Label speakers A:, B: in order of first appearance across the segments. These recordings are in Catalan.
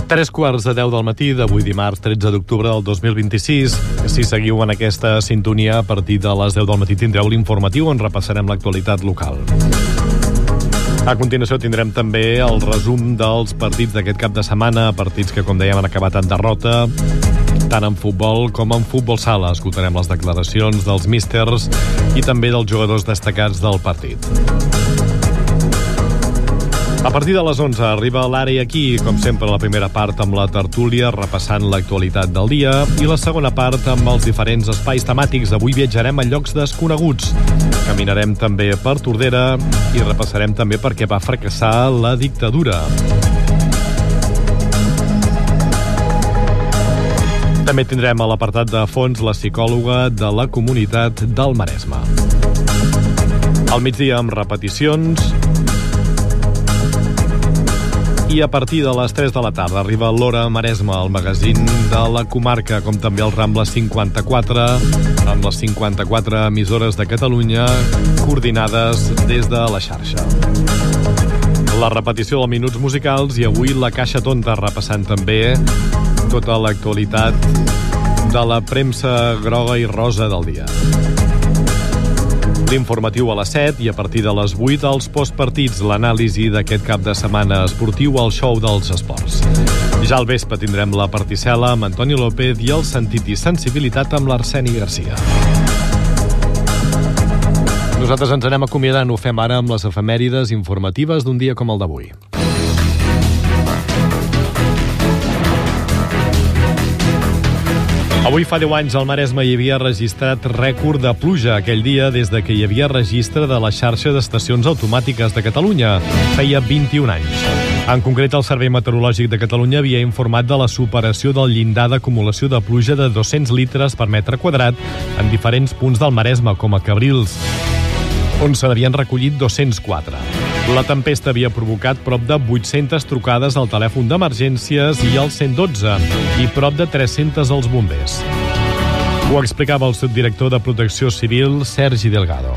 A: 3:15 del matí d'avui dimarts 13 d'octubre del 2026. Si seguiu en aquesta sintonia, a partir de les 10 del matí tindreu l'informatiu on repassarem l'actualitat local. A continuació tindrem també el resum dels partits d'aquest cap de setmana, partits que, com dèiem, han acabat en derrota, tant en futbol com en futbol sala. Escoltarem les declaracions dels místers i també dels jugadors destacats del partit. A partir de les 11 arriba l'Ara aquí, com sempre, la primera part amb la tertúlia, repassant l'actualitat del dia, i la segona part amb els diferents espais temàtics. Avui viatjarem a llocs desconeguts. Caminarem també per Tordera i repassarem també per què va fracassar la dictadura. També tindrem a l'apartat de fons la psicòloga de la comunitat del Maresme. Al migdia amb repeticions. I a partir de les 3 de la tarda arriba l'Hora Maresme, el magazín de la comarca, com també el Rambla 54, amb les 54 emissores de Catalunya coordinades des de la xarxa. La repetició dels minuts musicals i avui la Caixa Tonta, repassant també tota l'actualitat de la premsa groga i rosa del dia. L'informatiu a les 7 i a partir de les 8 els postpartits, l'anàlisi d'aquest cap de setmana esportiu al show dels esports. Ja al vespre tindrem la particel·la amb Antoni López i el sentit i sensibilitat amb l'Arseni Garcia. Nosaltres ens anem acomiadant, ho fem ara amb les efemèrides informatives d'un dia com el d'avui. Avui fa 10 anys al Maresme hi havia registrat rècord de pluja aquell dia des de que hi havia registre de la xarxa d'estacions automàtiques de Catalunya. Feia 21 anys. En concret, el Servei Meteorològic de Catalunya havia informat de la superació del llindar d'acumulació de pluja de 200 litres per metre quadrat en diferents punts del Maresme, com a Cabrils, on se n'havien recollit 204. La tempesta havia provocat prop de 800 trucades al telèfon d'emergències i al 112 i prop de 300 als bombers. Ho explicava el subdirector de Protecció Civil, Sergi Delgado.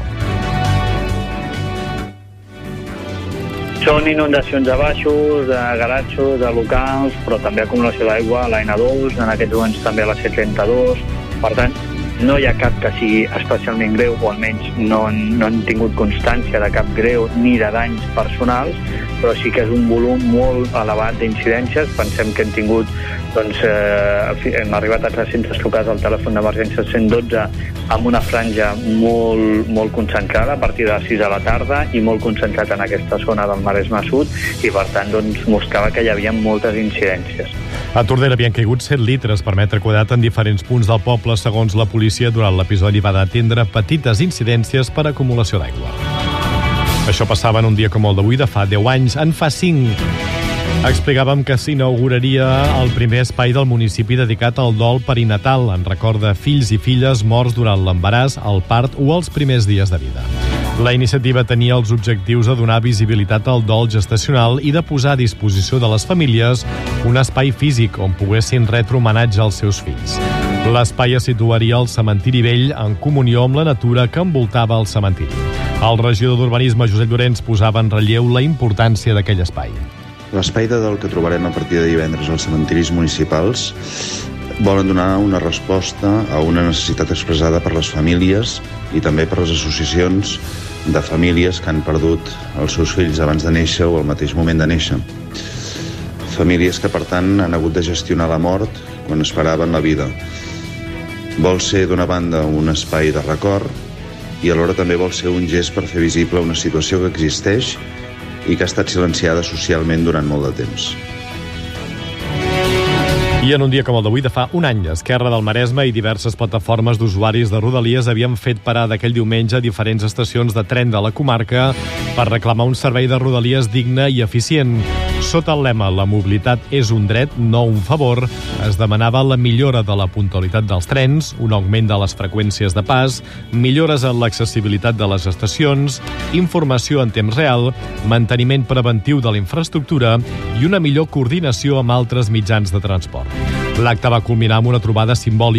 B: Són inundacions de baixos, de garatxos, de locals, però també acumulació d'aigua a l'Aina2, en aquests moments també a la C32. Per tant, no hi ha cap que sigui especialment greu, o almenys no han tingut constància de cap greu ni de danys personals, però sí que és un volum molt elevat d'incidències. Pensem que hem tingut, hem arribat a 300 trucades al telèfon d'emergència 112 amb una franja molt concentrada a partir de les 6 de la tarda i molt concentrat en aquesta zona del Maresme Sud, i per tant mostrava que hi havia moltes incidències.
A: A Tordera havien caigut 7 litres per metre quadrat en diferents punts del poble. Segons la policia, durant l'episodi va atendre petites incidències per acumulació d'aigua. Això passava en un dia com el d'avui de fa 10 anys. En fa 5 explicàvem que s'inauguraria el primer espai del municipi dedicat al dol perinatal, en record de fills i filles morts durant l'embaràs, el part o els primers dies de vida. La iniciativa tenia els objectius de donar visibilitat al dol gestacional i de posar a disposició de les famílies un espai físic on poguessin retre homenatge als seus fills. L'espai es situaria al cementiri vell en comunió amb la natura que envoltava el cementiri. El regidor d'Urbanisme, Josep Llorenç, posava en relleu la importància d'aquell espai.
C: L'espai de dol que trobarem a partir de divendres als cementiris municipals volen donar una resposta a una necessitat expressada per les famílies i també per les associacions de famílies que han perdut els seus fills abans de néixer o al mateix moment de néixer. Famílies que, per tant, han hagut de gestionar la mort quan esperaven la vida. Vol ser, d'una banda, un espai de record i alhora també vol ser un gest per fer visible una situació que existeix i que ha estat silenciada socialment durant molt de temps.
A: I en un dia com el d'avui de fa un any, Esquerra del Maresme i diverses plataformes d'usuaris de Rodalies havien fet parada aquell diumenge a diferents estacions de tren de la comarca per reclamar un servei de Rodalies digne i eficient. Sota el lema «La mobilitat és un dret, no un favor», es demanava la millora de la puntualitat dels trens, un augment de les freqüències de pas, millores en l'accessibilitat de les estacions, informació en temps real, manteniment preventiu de la infraestructura i una millor coordinació amb altres mitjans de transport. L'acte va culminar amb una trobada simbòlica